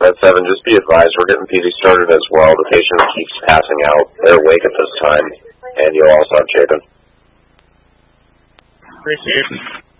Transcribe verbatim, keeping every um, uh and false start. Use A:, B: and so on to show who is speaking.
A: Red seven, just be advised, we're getting P D started as well. The patient keeps passing out. They're awake at this time, and you'll also have Chapin.
B: Appreciate it.